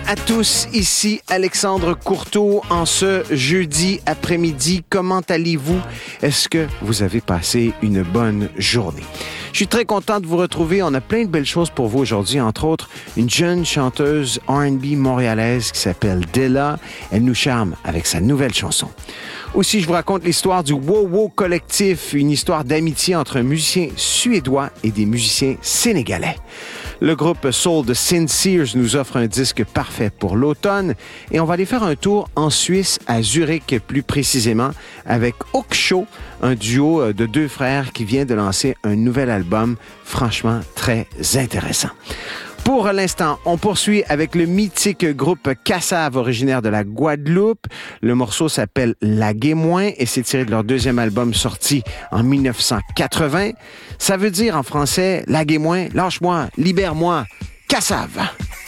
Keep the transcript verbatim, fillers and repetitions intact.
à tous, ici Alexandre Courteau en ce jeudi après-midi. Comment allez-vous? Est-ce que vous avez passé une bonne journée? Je suis très content de vous retrouver. On a plein de belles choses pour vous aujourd'hui, entre autres une jeune chanteuse R and B montréalaise qui s'appelle Della. Elle nous charme avec sa nouvelle chanson. Aussi, je vous raconte l'histoire du Wow Wow Collectif, une histoire d'amitié entre un musicien suédois et des musiciens sénégalais. Le groupe soul de Sincere nous offre un disque parfait pour l'automne et on va aller faire un tour en Suisse, à Zurich plus précisément, avec Oksho, un duo de deux frères qui vient de lancer un nouvel album franchement très intéressant. Pour l'instant, on poursuit avec le mythique groupe Kassav, originaire de la Guadeloupe. Le morceau s'appelle La Guémoin et c'est tiré de leur deuxième album sorti en dix-neuf cent quatre-vingts. Ça veut dire en français, La Guémoin, lâche-moi, libère-moi, Kassav.